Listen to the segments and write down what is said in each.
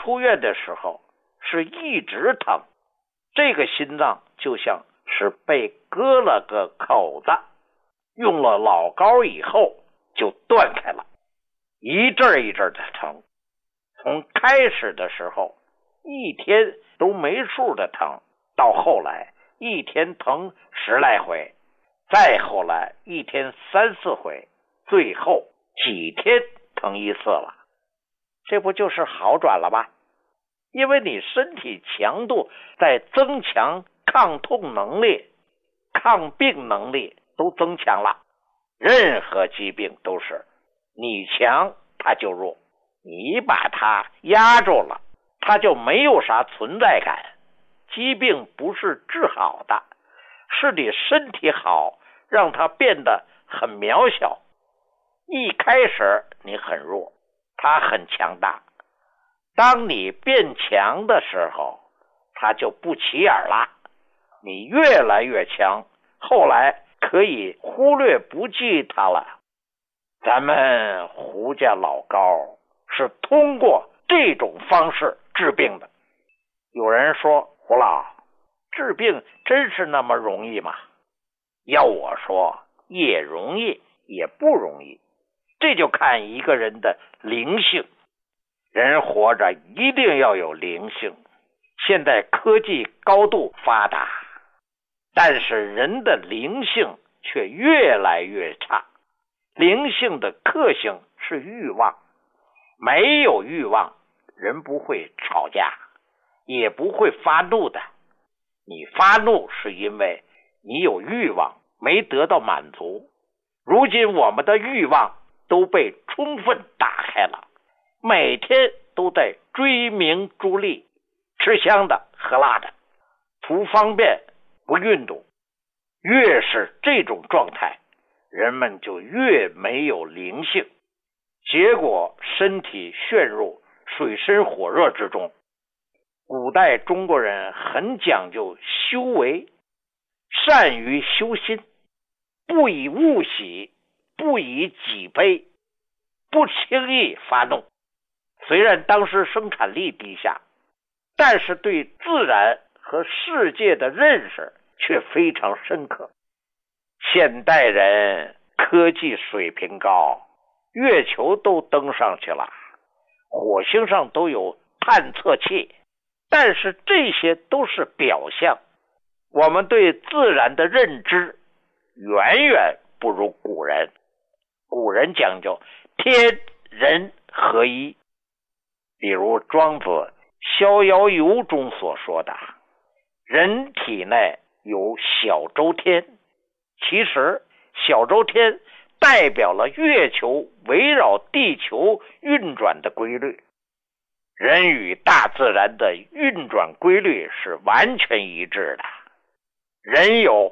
出院的时候是一直疼，这个心脏就像是被割了个口子，用了老膏以后就断开了，一阵一阵的疼。从开始的时候一天都没数的疼，到后来一天疼10来回，再后来一天3、4回，最后几天疼一次了。这不就是好转了吗？因为你身体强度在增强，抗痛能力、抗病能力都增强了。任何疾病都是你强它就弱，你把它压住了，它就没有啥存在感。疾病不是治好的，是你身体好让它变得很渺小。一开始你很弱，它很强大，当你变强的时候它就不起眼了，你越来越强，后来可以忽略不计它了。咱们胡家老高是通过这种方式治病的。有人说，胡老，治病真是那么容易吗？要我说，也容易也不容易，这就看一个人的灵性。人活着一定要有灵性。现在科技高度发达，但是人的灵性却越来越差。灵性的克性是欲望，没有欲望，人不会吵架，也不会发怒的。你发怒是因为你有欲望没得到满足。如今我们的欲望都被充分打开了，每天都在追名逐利，吃香的喝辣的，图方便不运动。越是这种状态，人们就越没有灵性，结果身体陷入水深火热之中。古代中国人很讲究修为，善于修心，不以物喜，不以己悲，不轻易发怒。虽然当时生产力低下，但是对自然和世界的认识却非常深刻。现代人科技水平高，月球都登上去了，火星上都有探测器，但是这些都是表象。我们对自然的认知远远不如古人。古人讲究天人合一，比如庄子《逍遥游》中所说的，人体内有小周天。其实小周天代表了月球围绕地球运转的规律。人与大自然的运转规律是完全一致的。人有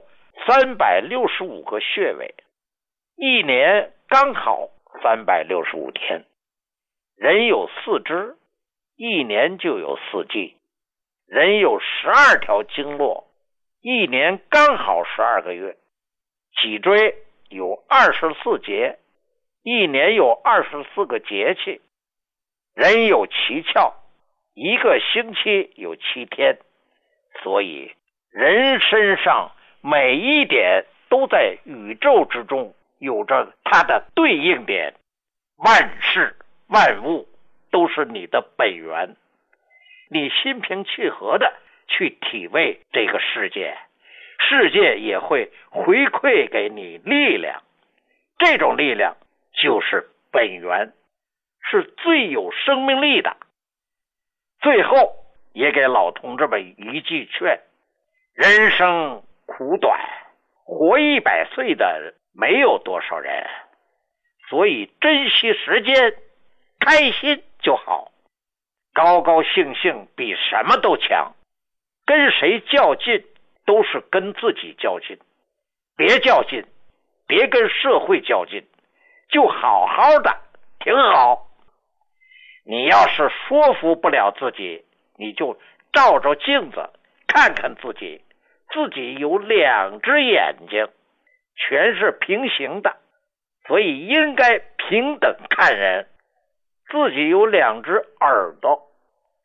365个穴位，一年刚好365天。人有4肢，一年就有4季。人有12条经络，一年刚好12个月。脊椎有24节，一年有24个节气。人有7窍，一个星期有7天。所以人身上每一点都在宇宙之中有着它的对应点。万事万物都是你的本源，你心平气和的去体味这个世界，世界也会回馈给你力量。这种力量就是本源，是最有生命力的。最后也给老同志们一句劝，人生苦短，活100岁的没有多少人，所以珍惜时间，开心就好。高高兴兴比什么都强。跟谁较劲都是跟自己较劲，别较劲，别跟社会较劲，就好好的挺好。你要是说服不了自己，你就照照镜子看看自己，自己有2只眼睛，全是平行的，所以应该平等看人。自己有2只耳朵，